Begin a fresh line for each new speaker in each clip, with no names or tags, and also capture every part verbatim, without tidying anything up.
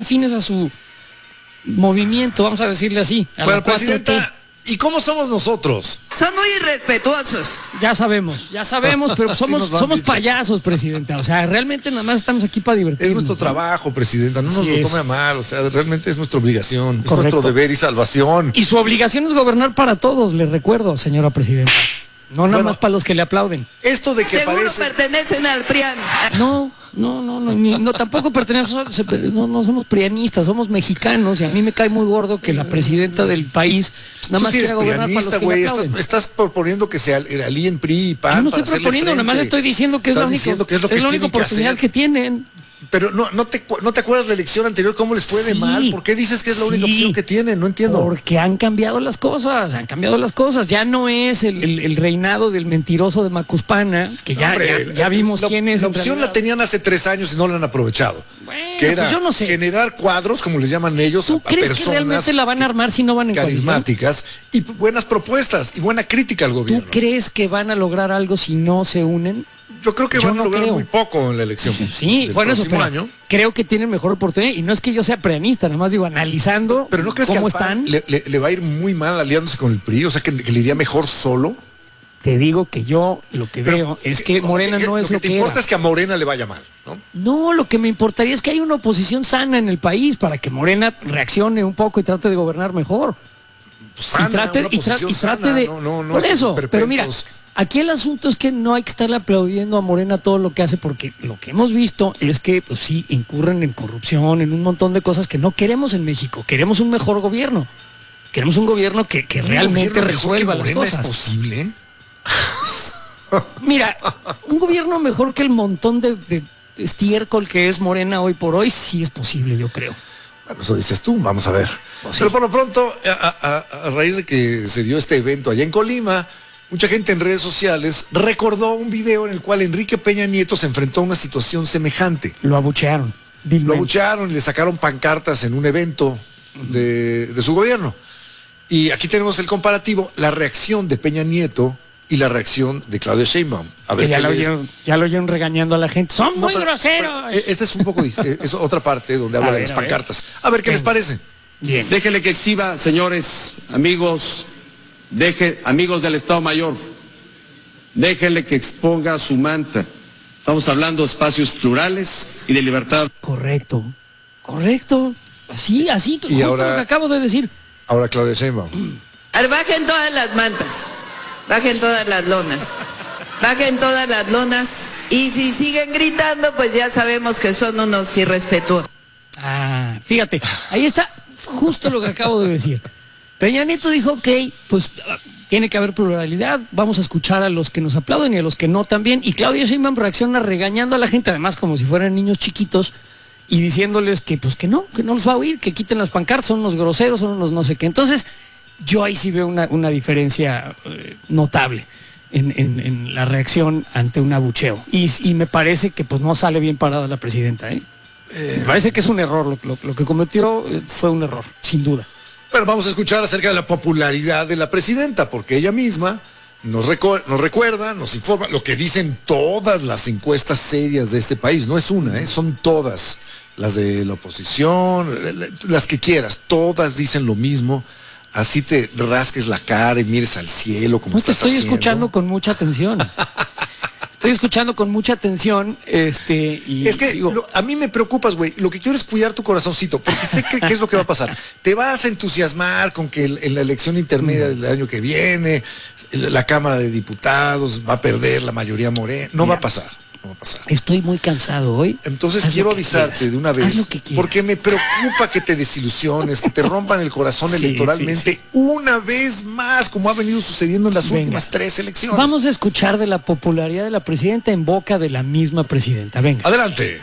afines a su movimiento, vamos a decirle así. A
bueno,
la cuatro T.
presidenta, ¿y cómo somos nosotros?
Son muy irrespetuosos.
Ya sabemos, ya sabemos, pero somos,
Sí nos
somos
dicho.
payasos, presidenta. O sea, realmente nada más estamos aquí para divertirnos.
Es nuestro
¿no?
trabajo, presidenta, no nos
Así
lo
es.
tome a mal, o sea, realmente es nuestra obligación, es
Correcto.
nuestro deber y salvación.
Y su obligación es gobernar para todos, le recuerdo, señora presidenta. No nada
Bueno.
más para los que le aplauden.
Esto de que
Seguro
parece...
pertenecen al PRIAN.
No, no, no, no, ni- no tampoco pertenecemos, no, no somos prianistas, somos mexicanos y a mí me cae muy gordo que la presidenta del país pues, nada
Tú
más
sí eres
quiera gobernar para los
prianista,
que
güey,
le
estás,
aplauden.
estás proponiendo que se al- alíen P R I y P A N.
Yo no
para
estoy
hacerle
proponiendo, nada más
frente.
estoy diciendo que es
Estás
la única,
diciendo que es lo que
es la única
tienen que
oportunidad
hacer.
que tienen.
Pero no, no, te, cu- no te acuerdas de la elección anterior, cómo les fue de
Sí,
mal. ¿Por qué dices que es la única
sí,
opción que tienen? No entiendo.
Porque han cambiado las cosas, han cambiado las cosas. Ya no es el, el- el reinado del mentiroso de Macuspana, que ya,
Hombre,
ya, ya vimos
la,
quién es.
La
en
opción
realidad.
la tenían hace tres años y no la han aprovechado.
Bueno,
que era
pues yo no sé.
generar cuadros, como les llaman ellos,
¿Tú
a, a
crees que
personas
realmente la van a armar si no van en coalición?
carismáticas y p- buenas propuestas y buena crítica al
¿Tú
gobierno.
crees que van a lograr algo si no se unen?
Yo creo que
Yo
van
no
a lograr
creo.
muy poco en la elección.
Sí,
del
bueno, eso,
próximo
pero
año.
creo que tienen mejor oportunidad. Y no es que yo sea preanista, nada más digo, analizando
Pero ¿no crees que
cómo
al P A N
están.
le, le- le va a ir muy mal aliándose con el P R I? O sea, que, que le iría mejor solo.
Te digo que yo lo que
Pero,
veo es
¿qué-
que
o sea,
Morena
que-
no es
lo que
lo
te
que
importa
era.
es que a Morena le vaya mal, ¿no?
No, lo que me importaría es que haya una oposición sana en el país para que Morena reaccione un poco y trate de gobernar mejor.
Pues sana,
y trate,
una
y tra-
oposición
y trate
sana,
de...
no, no, no
por
estos
eso, pero mira,
esperpentos.
aquí el asunto es que no hay que estarle aplaudiendo a Morena todo lo que hace, porque lo que hemos visto es que, pues sí, incurren en corrupción, en un montón de cosas que no queremos en México. Queremos un mejor gobierno. Queremos un gobierno que, que
¿Un
realmente
gobierno mejor que
resuelva las
Morena
cosas.
¿Es posible?
Mira, un gobierno mejor que el montón de, de estiércol que es Morena hoy por hoy, sí es posible, yo creo.
Bueno, eso dices tú, vamos a ver.
Pues sí.
Pero por lo pronto, a, a- a raíz de que se dio este evento allá en Colima, mucha gente en redes sociales recordó un video en el cual Enrique Peña Nieto se enfrentó a una situación semejante.
Lo abuchearon.
Lo
vilmente.
abuchearon y le sacaron pancartas en un evento de, de su gobierno. Y aquí tenemos el comparativo, la reacción de Peña Nieto y la reacción de Claudia Sheinbaum. A ver
Que ya
qué
lo,
les-
oyeron, ya lo oyeron regañando a la gente. ¡Son
No,
muy
pero-
groseros!
pero, eh, Esta es un poco, dis- eh, es otra parte donde habla
A
de
ver,
las
a ver.
pancartas. A ver qué les
Venga.
parece.
Bien.
Déjele que exhiba, señores, amigos, deje, amigos del Estado Mayor, déjele que exponga su manta. Estamos hablando de espacios plurales y de libertad.
Correcto. Correcto. Así, así,
Y
justo
ahora-
lo que acabo de decir.
Ahora Claudia Sheinbaum.
A ver, bajen todas las mantas, bajen todas las lonas, bajen todas las lonas. Y si siguen gritando, pues ya sabemos que son unos irrespetuosos.
Ah, fíjate, ahí está justo lo que acabo de decir. Peña Nieto dijo, ok, pues ah, tiene que haber pluralidad, vamos a escuchar a los que nos aplauden y a los que no también. Y Claudia Sheinbaum reacciona regañando a la gente, además como si fueran niños chiquitos, y diciéndoles que pues que no, que no los va a oír, que quiten las pancartas, son unos groseros, son unos no sé qué. Entonces, yo ahí sí veo una, una diferencia eh, notable en, en- en la reacción ante un abucheo. Y, y me parece que pues no sale bien parada la presidenta, ¿eh? Me parece que es un error, lo, lo- lo que cometió eh, fue un error, sin duda.
Pero vamos a escuchar acerca de la popularidad de la presidenta, porque ella misma nos, reco- nos recuerda, nos informa lo que dicen todas las encuestas serias de este país. No es una, ¿eh? Son todas. Las de la oposición, las que quieras, todas dicen lo mismo. Así te rasques la cara y mires al cielo como
No te
estás
estoy
haciendo.
escuchando con mucha atención. Estoy escuchando con mucha atención, este, y
Es que
digo,
lo- a mí me preocupas, güey. Lo que quiero es cuidar tu corazoncito, porque sé que, qué es lo que va a pasar. Te vas a entusiasmar con que el- en la elección intermedia del año que viene, el- la Cámara de Diputados va a perder la mayoría morena. No
Mira.
va a pasar, no va a pasar.
estoy muy cansado hoy.
Entonces
Haz lo
quiero
que
avisarte
quieras.
de una
Haz
vez,
lo que quieras.
porque me preocupa que te desilusiones, que te rompan el corazón
Sí,
electoralmente
sí,
una vez más, como ha venido sucediendo en las
Venga.
últimas tres elecciones.
Vamos a escuchar de la popularidad de la presidenta en boca de la misma presidenta. Venga.
Adelante.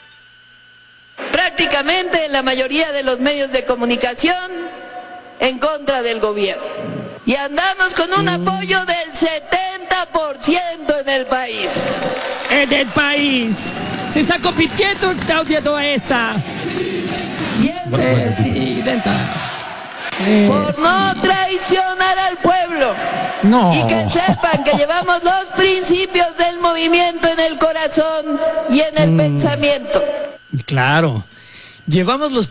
Prácticamente la mayoría de los medios de comunicación en contra del gobierno. Y andamos con un apoyo del setenta por ciento en el país.
En el país se está compitiendo, Claudia Loaiza.
Y ese
Presidenta.
por no traicionar al pueblo.
No.
Y que sepan que llevamos los principios del movimiento en el corazón y en el pensamiento.
Claro. Llevamos los